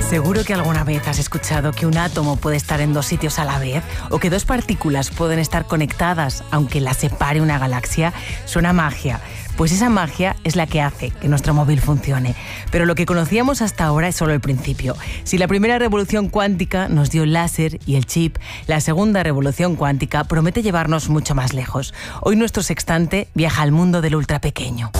Seguro que alguna vez has escuchado que un átomo puede estar en dos sitios a la vez o que dos partículas pueden estar conectadas aunque las separe una galaxia. Suena magia. Pues esa magia es la que hace que nuestro móvil funcione. Pero lo que conocíamos hasta ahora es solo el principio. Si la primera revolución cuántica nos dio el láser y el chip, la segunda revolución cuántica promete llevarnos mucho más lejos. Hoy nuestro sextante viaja al mundo del ultrapequeño.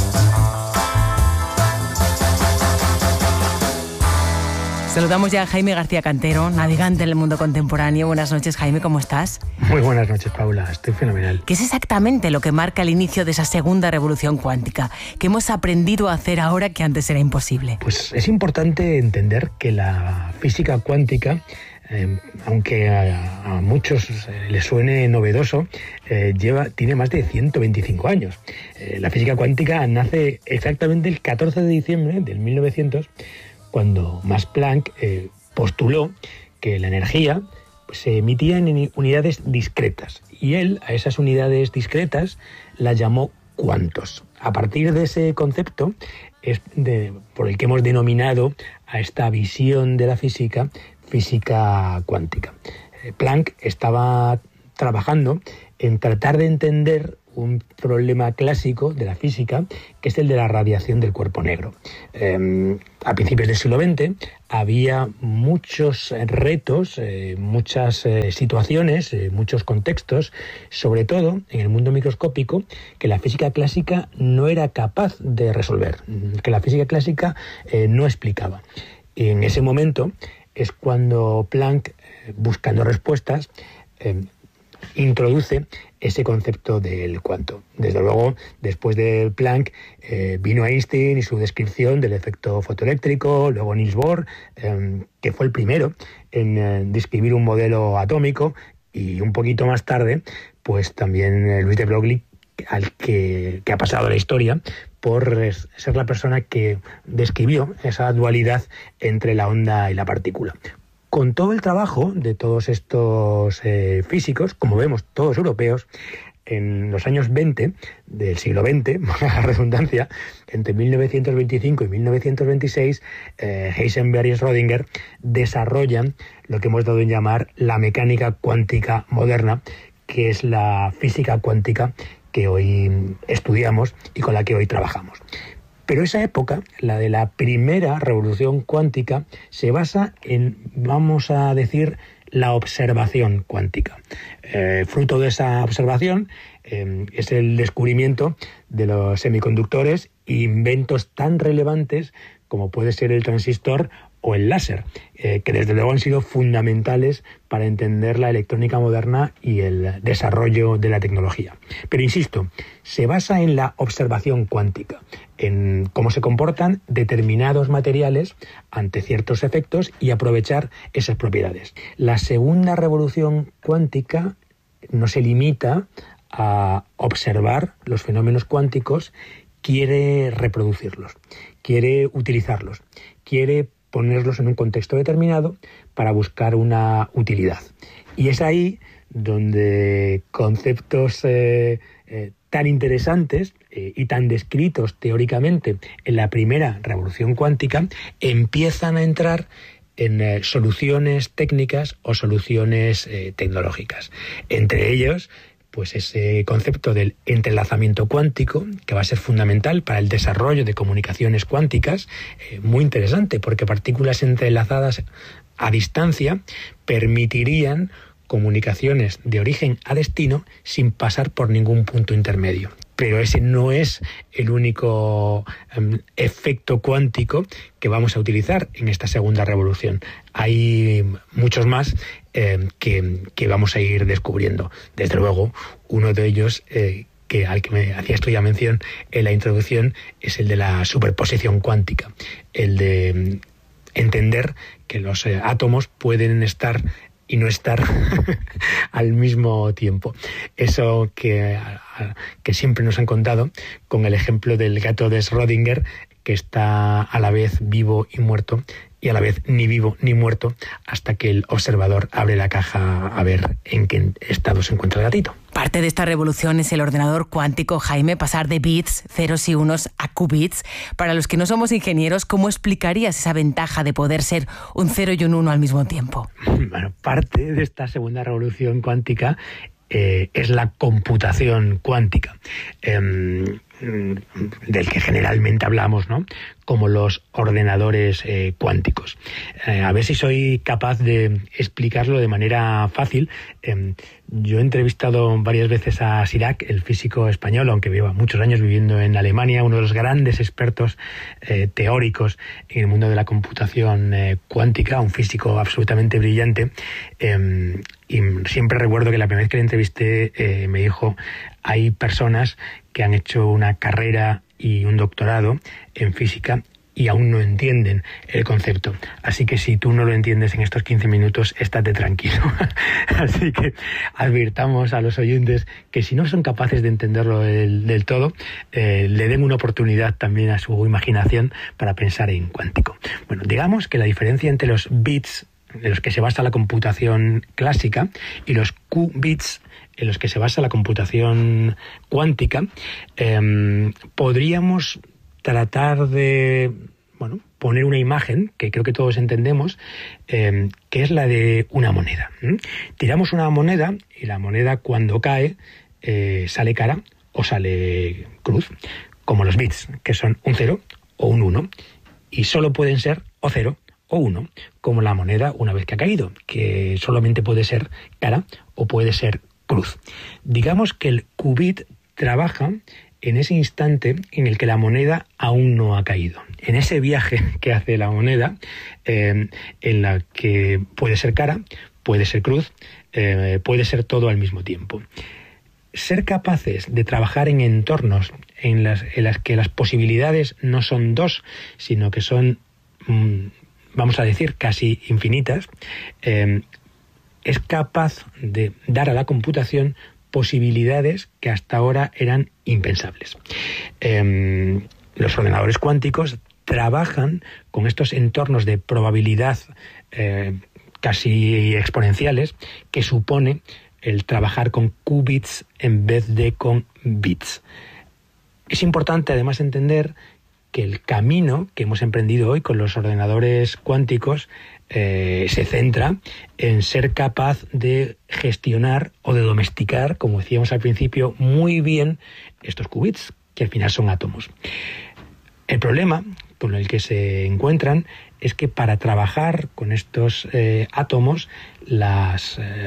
Saludamos ya a Jaime García Cantero, navegante en el mundo contemporáneo. Buenas noches, Jaime, ¿cómo estás? Muy buenas noches, Paula. Estoy fenomenal. ¿Qué es exactamente lo que marca el inicio de esa segunda revolución cuántica? ¿Qué hemos aprendido a hacer ahora que antes era imposible? Pues es importante entender que la física cuántica, aunque a muchos les suene novedoso, tiene más de 125 años. La física cuántica nace exactamente el 14 de diciembre del 1900, cuando Max Planck postuló que la energía se emitía en unidades discretas, y él a esas unidades discretas las llamó cuantos. A partir de ese concepto es por el que hemos denominado a esta visión de la física cuántica. Planck estaba trabajando en tratar de entender un problema clásico de la física, que es el de la radiación del cuerpo negro. A principios del siglo XX había muchos retos, muchas situaciones, muchos contextos, sobre todo en el mundo microscópico, que la física clásica no era capaz de resolver, que la física clásica no explicaba. Y en ese momento es cuando Planck, buscando respuestas, introduce ese concepto del cuanto. Desde luego, después de Planck vino Einstein y su descripción del efecto fotoeléctrico, luego Niels Bohr, que fue el primero en describir un modelo atómico, y un poquito más tarde, pues también Louis de Broglie, al que ha pasado a la historia por ser la persona que describió esa dualidad entre la onda y la partícula. Con todo el trabajo de todos estos físicos, como vemos, todos europeos, en los años 20 del siglo XX, la redundancia, entre 1925 y 1926, Heisenberg y Schrödinger desarrollan lo que hemos dado en llamar la mecánica cuántica moderna, que es la física cuántica que hoy estudiamos y con la que hoy trabajamos. Pero esa época, la de la primera revolución cuántica, se basa en, vamos a decir, la observación cuántica. Fruto de esa observación es el descubrimiento de los semiconductores e inventos tan relevantes como puede ser el transistor o el láser, que desde luego han sido fundamentales para entender la electrónica moderna y el desarrollo de la tecnología. Pero insisto, se basa en la observación cuántica, en cómo se comportan determinados materiales ante ciertos efectos y aprovechar esas propiedades. La segunda revolución cuántica no se limita a observar los fenómenos cuánticos, quiere reproducirlos, quiere utilizarlos, quiere ponerlos en un contexto determinado para buscar una utilidad. Y es ahí donde conceptos tan interesantes y tan descritos teóricamente en la primera revolución cuántica empiezan a entrar en soluciones técnicas o soluciones tecnológicas. Entre ellos, pues ese concepto del entrelazamiento cuántico, que va a ser fundamental para el desarrollo de comunicaciones cuánticas, muy interesante, porque partículas entrelazadas a distancia permitirían comunicaciones de origen a destino sin pasar por ningún punto intermedio. Pero ese no es el único efecto cuántico que vamos a utilizar en esta segunda revolución. Hay muchos más que vamos a ir descubriendo. Desde luego, uno de ellos, al que me hacías tú ya mención en la introducción, es el de la superposición cuántica, el de entender que los átomos pueden estar y no estar al mismo tiempo. Eso que siempre nos han contado con el ejemplo del gato de Schrödinger, que está a la vez vivo y muerto y a la vez ni vivo ni muerto hasta que el observador abre la caja a ver en qué estado se encuentra el gatito. Parte de esta revolución es el ordenador cuántico, Jaime, pasar de bits, ceros y unos, a qubits. Para los que no somos ingenieros, ¿cómo explicarías esa ventaja de poder ser un 0 y un 1 al mismo tiempo? Bueno, parte de esta segunda revolución cuántica es la computación cuántica, del que generalmente hablamos, ¿no?, como los ordenadores cuánticos. A ver si soy capaz de explicarlo de manera fácil. Yo he entrevistado varias veces a Sirac, el físico español, aunque lleva muchos años viviendo en Alemania, uno de los grandes expertos teóricos en el mundo de la computación cuántica, un físico absolutamente brillante. Y siempre recuerdo que la primera vez que le entrevisté me dijo: hay personas que han hecho una carrera y un doctorado en física y aún no entienden el concepto. Así que si tú no lo entiendes en estos 15 minutos, estate tranquilo. Así que advirtamos a los oyentes que si no son capaces de entenderlo del todo, le den una oportunidad también a su imaginación para pensar en cuántico. Bueno, digamos que la diferencia entre los bits en los que se basa la computación clásica y los qubits en los que se basa la computación cuántica, podríamos tratar de poner una imagen que creo que todos entendemos, que es la de una moneda. Tiramos una moneda y la moneda, cuando cae, sale cara o sale cruz, como los bits, que son un 0 o un 1, y solo pueden ser o 0 o 1, como la moneda una vez que ha caído, que solamente puede ser cara o puede ser cruz. Digamos que el qubit trabaja en ese instante en el que la moneda aún no ha caído. En ese viaje que hace la moneda, en la que puede ser cara, puede ser cruz, puede ser todo al mismo tiempo. Ser capaces de trabajar en entornos en las que las posibilidades no son dos, sino que son, vamos a decir, casi infinitas, es capaz de dar a la computación posibilidades que hasta ahora eran impensables. Los ordenadores cuánticos trabajan con estos entornos de probabilidad casi exponenciales que supone el trabajar con qubits en vez de con bits. Es importante además entender que el camino que hemos emprendido hoy con los ordenadores cuánticos se centra en ser capaz de gestionar o de domesticar, como decíamos al principio, muy bien estos qubits, que al final son átomos. El problema con el que se encuentran es que para trabajar con estos átomos, la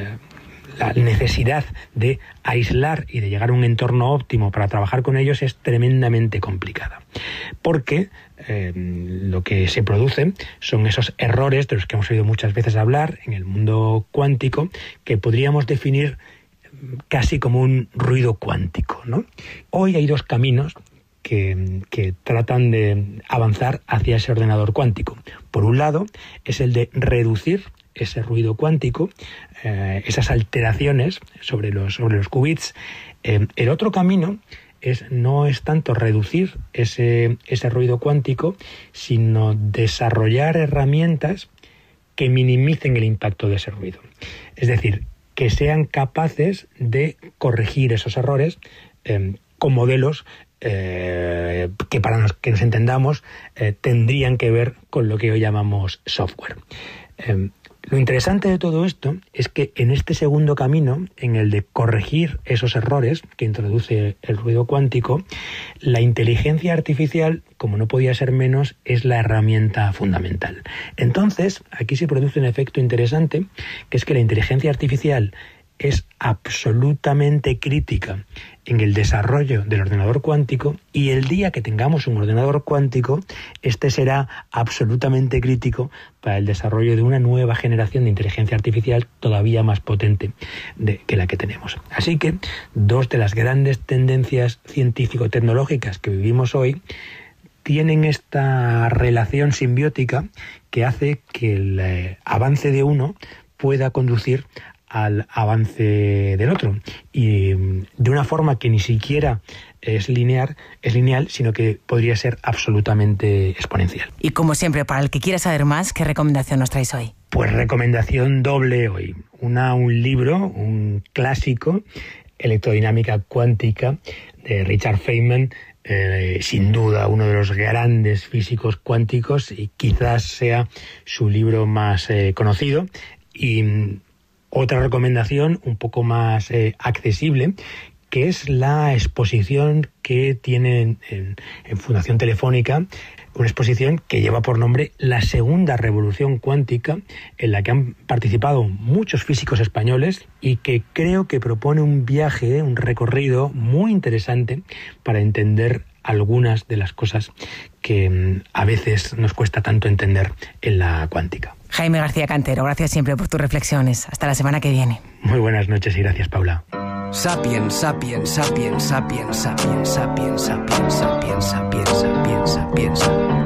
necesidad de aislar y de llegar a un entorno óptimo para trabajar con ellos es tremendamente complicada. Porque lo que se produce son esos errores de los que hemos oído muchas veces hablar en el mundo cuántico, que podríamos definir casi como un ruido cuántico, ¿no? Hoy hay dos caminos que tratan de avanzar hacia ese ordenador cuántico. Por un lado, es el de reducir ese ruido cuántico, esas alteraciones sobre los qubits. El otro camino no es tanto reducir ese ruido cuántico, sino desarrollar herramientas que minimicen el impacto de ese ruido. Es decir, que sean capaces de corregir esos errores con modelos que, para que nos entendamos, tendrían que ver con lo que hoy llamamos software. Lo interesante de todo esto es que en este segundo camino, en el de corregir esos errores que introduce el ruido cuántico, la inteligencia artificial, como no podía ser menos, es la herramienta fundamental. Entonces, aquí se produce un efecto interesante, que es que la inteligencia artificial es absolutamente crítica en el desarrollo del ordenador cuántico, y el día que tengamos un ordenador cuántico, este será absolutamente crítico para el desarrollo de una nueva generación de inteligencia artificial todavía más potente que la que tenemos. Así que dos de las grandes tendencias científico-tecnológicas que vivimos hoy tienen esta relación simbiótica que hace que el avance de uno pueda conducir al avance del otro, y de una forma que ni siquiera es lineal, sino que podría ser absolutamente exponencial. Y como siempre, para el que quiera saber más, ¿qué recomendación nos traéis hoy? Pues recomendación doble hoy. Un libro, un clásico, Electrodinámica cuántica, de Richard Feynman, sin duda uno de los grandes físicos cuánticos y quizás sea su libro más conocido. Y otra recomendación un poco más accesible, que es la exposición que tienen en Fundación Telefónica, una exposición que lleva por nombre La Segunda Revolución Cuántica, en la que han participado muchos físicos españoles y que creo que propone un viaje, un recorrido muy interesante para entender algunas de las cosas que a veces nos cuesta tanto entender en la cuántica. Jaime García Cantero, gracias siempre por tus reflexiones. Hasta la semana que viene. Muy buenas noches y gracias, Paula. Sapiens, sapiens, sapiens, sapiens, sapiens, sapiens, sapiens, sapiens, sapiens, sapiens, sapiens.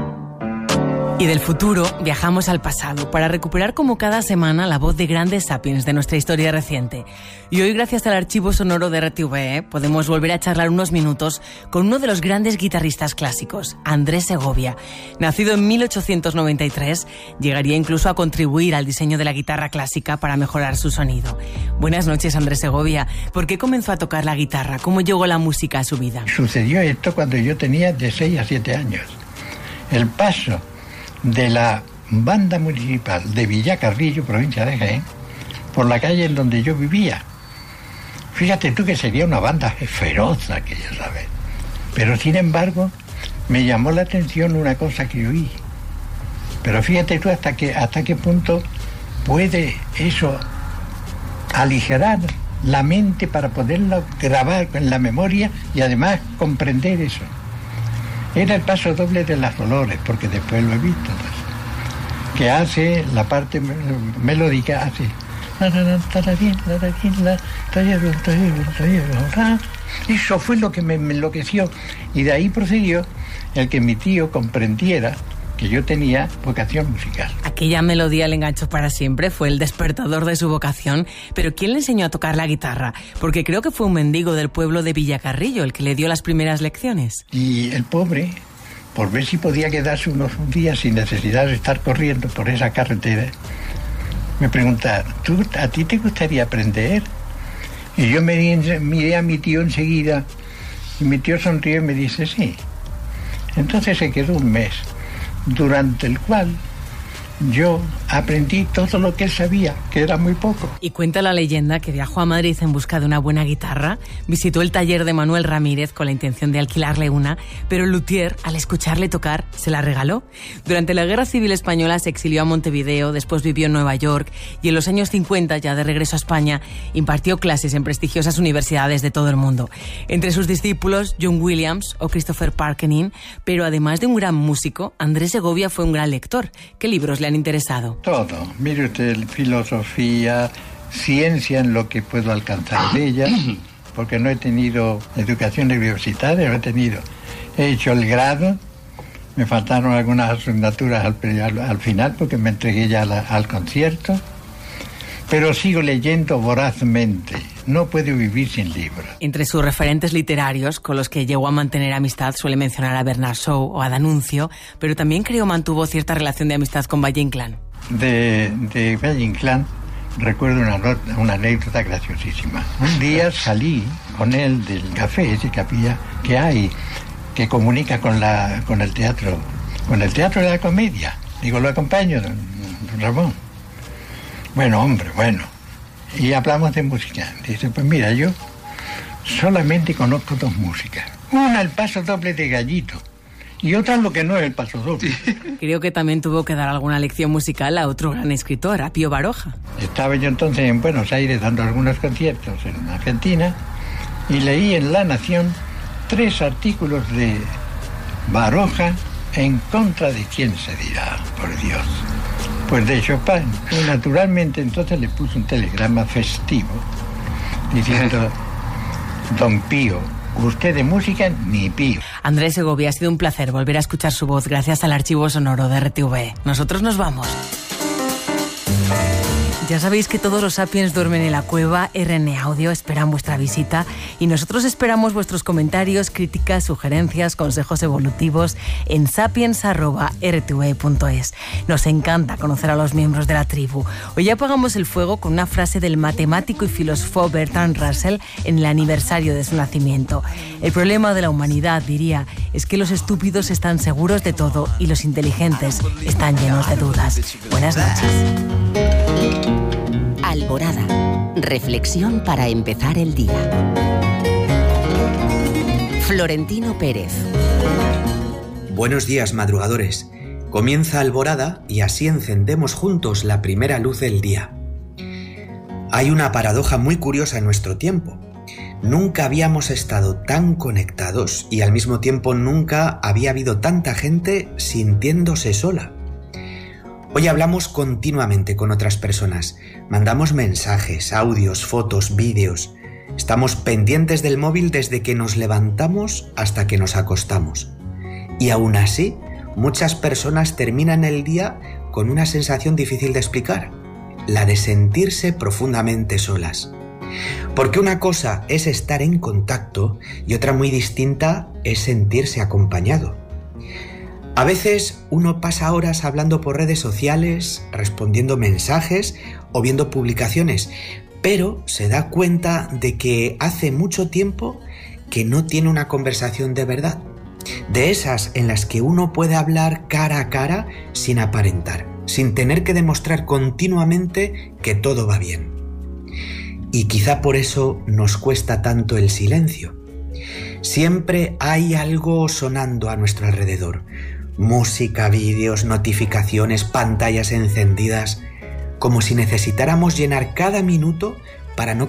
Y del futuro viajamos al pasado para recuperar como cada semana la voz de grandes sapiens de nuestra historia reciente. Y hoy, gracias al archivo sonoro de RTV, podemos volver a charlar unos minutos con uno de los grandes guitarristas clásicos, Andrés Segovia. Nacido en 1893, llegaría incluso a contribuir al diseño de la guitarra clásica para mejorar su sonido. Buenas noches, Andrés Segovia. ¿Por qué comenzó a tocar la guitarra? ¿Cómo llegó la música a su vida? Sucedió esto cuando yo tenía de 6 a 7 años. El paso de la banda municipal de Villacarrillo, provincia de Jaén, por la calle en donde yo vivía. Fíjate tú que sería una banda feroz aquella, ¿sabes? Pero sin embargo, me llamó la atención una cosa que oí. Pero fíjate tú hasta qué punto puede eso aligerar la mente para poderlo grabar en la memoria y además comprender eso. Era el paso doble de las Dolores, porque después lo he visto, que hace la parte melódica, hace eso fue lo que me enloqueció, y de ahí procedió el que mi tío comprendiera que yo tenía vocación musical. Aquella melodía le enganchó para siempre, fue el despertador de su vocación. Pero ¿quién le enseñó a tocar la guitarra? Porque creo que fue un mendigo del pueblo de Villacarrillo el que le dio las primeras lecciones. Y el pobre, por ver si podía quedarse unos días sin necesidad de estar corriendo por esa carretera, me preguntaba, ¿a ti te gustaría aprender? Y yo miré a mi tío enseguida, y mi tío sonrió y me dice, sí. Entonces se quedó un mes, durante el cual yo aprendí todo lo que él sabía, que era muy poco. Y cuenta la leyenda que viajó a Madrid en busca de una buena guitarra, visitó el taller de Manuel Ramírez con la intención de alquilarle una, pero el luthier, al escucharle tocar, se la regaló. Durante la Guerra Civil Española se exilió a Montevideo, después vivió en Nueva York y en los años 50, ya de regreso a España, impartió clases en prestigiosas universidades de todo el mundo. Entre sus discípulos, John Williams o Christopher Parkening, pero además de un gran músico, Andrés Segovia fue un gran lector. ¿Qué libros le han interesado? Todo. Mire usted, filosofía, ciencia en lo que puedo alcanzar de ella, porque no he tenido educación universitaria, he hecho el grado, me faltaron algunas asignaturas al final porque me entregué ya al concierto, pero sigo leyendo vorazmente. No puedo vivir sin libros. Entre sus referentes literarios, con los que llegó a mantener amistad, suele mencionar a Bernard Shaw o a D'Annunzio, pero también mantuvo cierta relación de amistad con Valle Inclán. De Valle Inclán recuerdo una anécdota graciosísima. Un día salí con él del café ese que hay, que comunica con el teatro de la comedia. Digo, lo acompaño, don Ramón. Bueno, hombre, bueno. Y hablamos de música. Dice, pues mira, yo solamente conozco 2 músicas. Una, el paso doble de Gallito, y otra lo que no es el paso doble. Creo que también tuvo que dar alguna lección musical a otro gran escritor, a Pío Baroja. Estaba yo entonces en Buenos Aires dando algunos conciertos en Argentina y leí en La Nación 3 artículos de Baroja en contra de quién se dirá, por Dios. Pues de Chopin. Y naturalmente entonces le puso un telegrama festivo diciendo, don Pío, usted de música ni pío. Andrés Segovia, ha sido un placer volver a escuchar su voz gracias al archivo sonoro de RTV. Nosotros nos vamos. Ya sabéis que todos los Sapiens duermen en la cueva. RN Audio esperan vuestra visita y nosotros esperamos vuestros comentarios, críticas, sugerencias, consejos evolutivos en sapiens@rtve.es. Nos encanta conocer a los miembros de la tribu. Hoy apagamos el fuego con una frase del matemático y filósofo Bertrand Russell en el aniversario de su nacimiento. El problema de la humanidad, diría, es que los estúpidos están seguros de todo y los inteligentes están llenos de dudas. Buenas noches. Alborada. Reflexión para empezar el día. Florentino Pérez. Buenos días, madrugadores. Comienza Alborada y así encendemos juntos la primera luz del día. Hay una paradoja muy curiosa en nuestro tiempo. Nunca habíamos estado tan conectados y al mismo tiempo nunca había habido tanta gente sintiéndose sola. Hoy hablamos continuamente con otras personas, mandamos mensajes, audios, fotos, vídeos. Estamos pendientes del móvil desde que nos levantamos hasta que nos acostamos. Y aún así, muchas personas terminan el día con una sensación difícil de explicar, la de sentirse profundamente solas. Porque una cosa es estar en contacto y otra muy distinta es sentirse acompañado. A veces uno pasa horas hablando por redes sociales, respondiendo mensajes o viendo publicaciones, pero se da cuenta de que hace mucho tiempo que no tiene una conversación de verdad, de esas en las que uno puede hablar cara a cara sin aparentar, sin tener que demostrar continuamente que todo va bien. Y quizá por eso nos cuesta tanto el silencio. Siempre hay algo sonando a nuestro alrededor. Música, vídeos, notificaciones, pantallas encendidas, como si necesitáramos llenar cada minuto para no